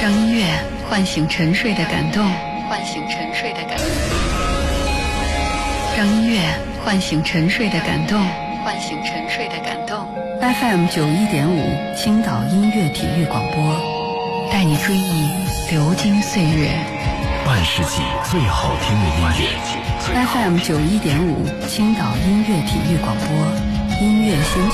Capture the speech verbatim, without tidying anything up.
让音乐唤醒沉睡的感动，唤醒沉睡的感动。让音乐唤醒沉睡的感动，唤醒沉睡的感动。F M 九一点五，青岛音乐体育广播，带你追忆流金岁月。 半世纪最好听的音乐。 F M 九一点五，青岛音乐体育广播，音乐先。